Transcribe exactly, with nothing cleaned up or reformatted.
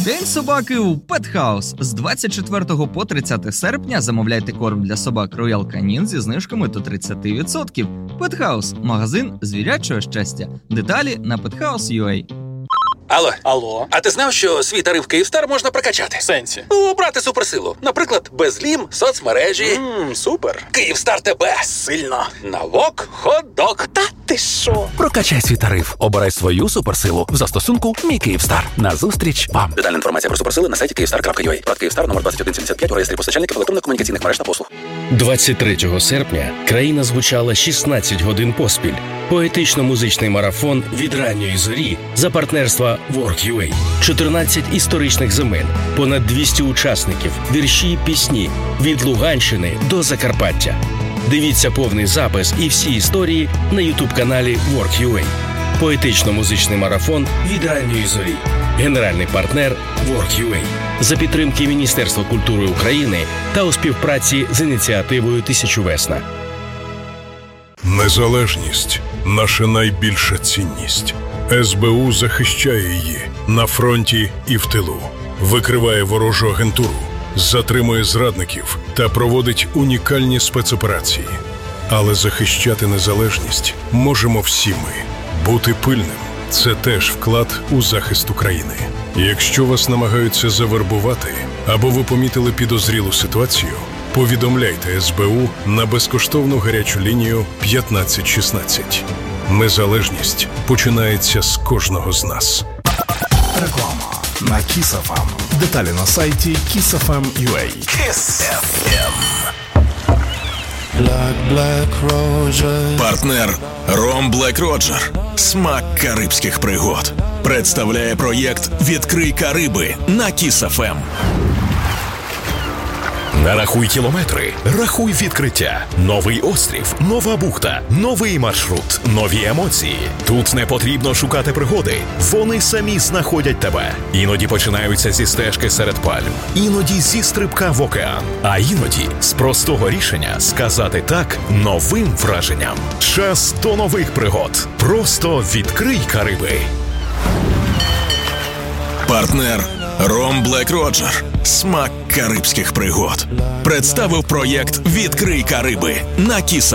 День собаки у Pet House. З двадцять четвертого по тридцяте серпня замовляйте корм для собак Royal Canin зі знижками до тридцять відсотків. Pet House – магазин звірячого щастя. Деталі на pet house крапка ю а. Алло. Алло. А ти знав, що свій тариф Київстар можна прокачати? В сенсі? Обрати суперсилу. Наприклад, безлім, соцмережі. Ммм, супер. Київстар тебе. Сильно. Навок, хот-дог. Та ти що? Прокачай свій тариф. Обирай свою суперсилу в застосунку «Мій Київстар». Назустріч вам. Детальна інформація про суперсили на сайті київстар крапка ю а. Брат Київстар, номер двадцять один сімдесят п'ять у реєстрі постачальників електронно-комунікаційних мереж та послуг. двадцять третього серпня країна звучала шістнадцять годин поспіль. Поетично-музичний марафон від ранньої зорі за партнерства Work.ua. чотирнадцять історичних земель, понад двісті учасників, вірші і пісні від Луганщини до Закарпаття. Дивіться повний запис і всі історії на ютуб-каналі Work.ua. Поетично-музичний марафон від ранньої зорі. Генеральний партнер Work.ua. За підтримки Міністерства культури України та у співпраці з ініціативою «Тисячовесна». Незалежність – наша найбільша цінність. ес бе у захищає її на фронті і в тилу, викриває ворожу агентуру, затримує зрадників та проводить унікальні спецоперації. Але захищати незалежність можемо всі ми. Бути пильним – це теж вклад у захист України. Якщо вас намагаються завербувати або ви помітили підозрілу ситуацію, повідомляйте ес бе у на безкоштовну гарячу лінію п'ятнадцять шістнадцять. Незалежність починається з кожного з нас. Реклама на Kiss еф ем. Деталі на сайті кіс еф ем крапка ю а. Kiss еф ем. Партнер Ром Блек Роджер. Смак карибських пригод. Представляє проєкт «Відкрий Кариби» на Kiss еф ем. Нарахуй кілометри, рахуй відкриття. Новий острів, нова бухта, новий маршрут, нові емоції. Тут не потрібно шукати пригоди. Вони самі знаходять тебе. Іноді починаються зі стежки серед пальм, іноді зі стрибка в океан, а іноді з простого рішення сказати «так» новим враженням. Час до нових пригод. Просто відкрий Кариби. Партнер Ром Блек Роджер. Смак карибських пригод. Представив проєкт «Відкрий Кариби» на Kiss